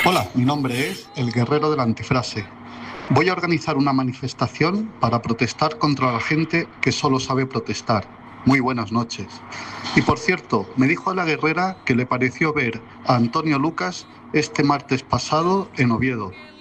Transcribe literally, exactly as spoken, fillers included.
Hola, mi nombre es el Guerrero de la Antifrase. Voy a organizar una manifestación para protestar contra la gente que solo sabe protestar. Muy buenas noches. Y por cierto, me dijo a la guerrera que le pareció ver a Antonio Lucas este martes pasado en Oviedo.